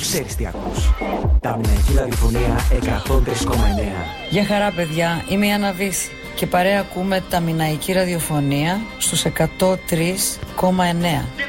ξέρεις τι ακούς. Τα Μιναϊκή Ραδιοφωνία 103,9. Γεια χαρά παιδιά, είμαι η Άννα Βύση και παρέα ακούμε τα Μιναϊκή Ραδιοφωνία στους 103,9.